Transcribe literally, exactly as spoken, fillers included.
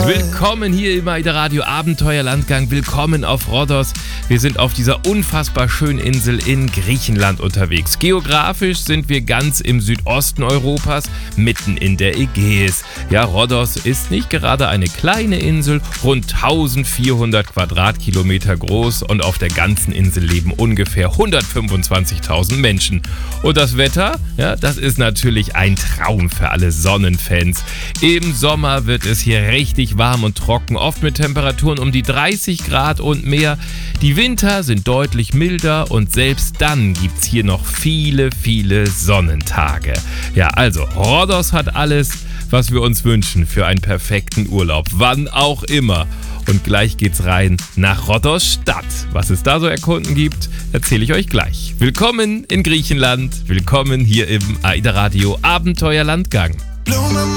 Willkommen hier im AIDA Radio Abenteuerlandgang. Willkommen auf Rhodos. Wir sind auf dieser unfassbar schönen Insel in Griechenland unterwegs. Geografisch sind wir ganz im Südosten Europas, mitten in der Ägäis. Ja, Rhodos ist nicht gerade eine kleine Insel, rund eintausendvierhundert Quadratkilometer groß und auf der ganzen Insel leben ungefähr hundertfünfundzwanzigtausend Menschen. Und das Wetter, ja, das ist natürlich ein Traum für alle Sonnenfans. Im Sommer wird es hier richtig warm und trocken, oft mit Temperaturen um die dreißig Grad und mehr. Die Winter sind deutlich milder und selbst dann gibt's hier noch viele, viele Sonnentage. Ja, also Rhodos hat alles, was wir uns wünschen für einen perfekten Urlaub, wann auch immer. Und gleich geht's rein nach Rhodos Stadt. Was es da so erkunden gibt, erzähle ich euch gleich. Willkommen in Griechenland, willkommen hier im AIDA Radio Abenteuerlandgang.